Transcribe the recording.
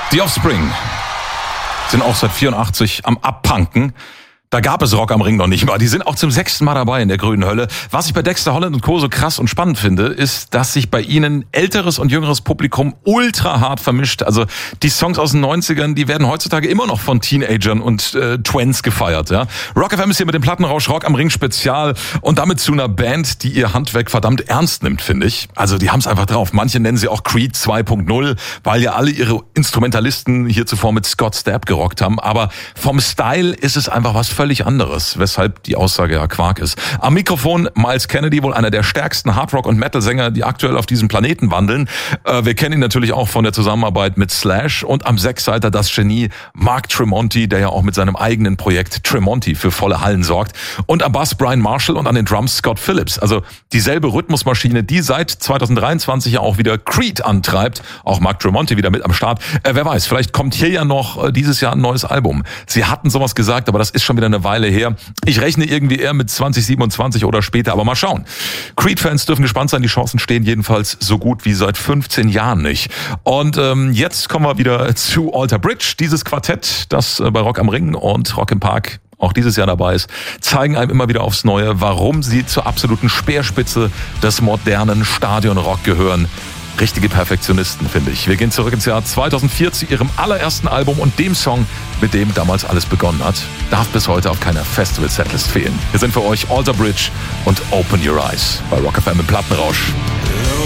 The Offspring sind auch seit 84 am Abpunken. Da gab es Rock am Ring noch nicht mal. Die sind auch zum 6. Mal dabei in der grünen Hölle. Was ich bei Dexter Holland und Co. so krass und spannend finde, ist, dass sich bei ihnen älteres und jüngeres Publikum ultra hart vermischt. Also die Songs aus den 90ern, die werden heutzutage immer noch von Teenagern und Twents gefeiert. Ja? Rock FM ist hier mit dem Plattenrausch Rock am Ring Spezial und damit zu einer Band, die ihr Handwerk verdammt ernst nimmt, finde ich. Also die haben es einfach drauf. Manche nennen sie auch Creed 2.0, weil ja alle ihre Instrumentalisten hier zuvor mit Scott Stapp gerockt haben. Aber vom Style ist es einfach was völlig anderes, weshalb die Aussage ja Quark ist. Am Mikrofon Miles Kennedy, wohl einer der stärksten Hardrock- und Metal-Sänger, die aktuell auf diesem Planeten wandeln. Wir kennen ihn natürlich auch von der Zusammenarbeit mit Slash und am Sechsseiter das Genie Mark Tremonti, der ja auch mit seinem eigenen Projekt Tremonti für volle Hallen sorgt. Und am Bass Brian Marshall und an den Drums Scott Phillips. Also dieselbe Rhythmusmaschine, die seit 2023 ja auch wieder Creed antreibt. Auch Mark Tremonti wieder mit am Start. Wer weiß, vielleicht kommt hier ja noch dieses Jahr ein neues Album. Sie hatten sowas gesagt, aber das ist schon wieder eine Weile her. Ich rechne irgendwie eher mit 2027 oder später, aber mal schauen. Creed-Fans dürfen gespannt sein, die Chancen stehen jedenfalls so gut wie seit 15 Jahren nicht. Und jetzt kommen wir wieder zu Alter Bridge, dieses Quartett, das bei Rock am Ring und Rock im Park auch dieses Jahr dabei ist, zeigen einem immer wieder aufs Neue, warum sie zur absoluten Speerspitze des modernen Stadionrock gehören. Richtige Perfektionisten, finde ich. Wir gehen zurück ins Jahr 2004 zu ihrem allerersten Album und dem Song, mit dem damals alles begonnen hat. Darf bis heute auf keiner Festival-Setlist fehlen. Wir sind für euch Alter Bridge und Open Your Eyes bei Rock FM im Plattenrausch.